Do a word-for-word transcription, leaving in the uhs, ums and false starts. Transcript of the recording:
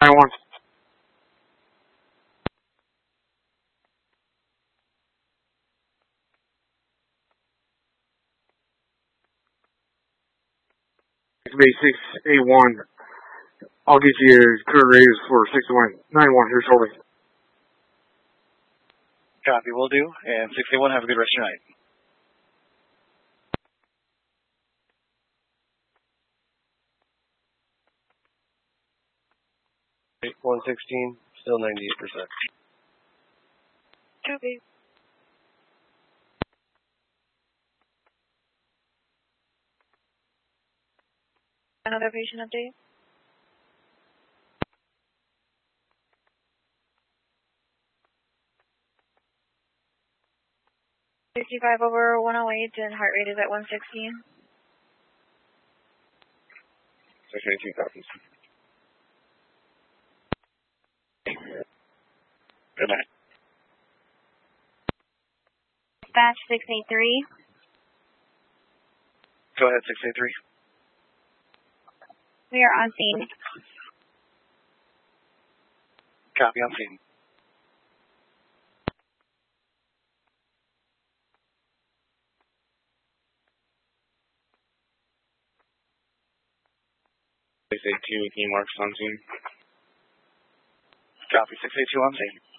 one. six eight one. I'll get you a current raise for six one nine one here shortly. Copy, will do. And six eight one, have a good rest of your night. one sixteen, still ninety-eight percent. Copy. Another patient update. sixty-five over one oh eight and heart rate is at one sixteen. six eighty-two copies. Good night. Batch six eight three. Go ahead, six eight three. We are on scene. Copy, on scene. six eight two, key marks on scene. Copy, six eight two on scene.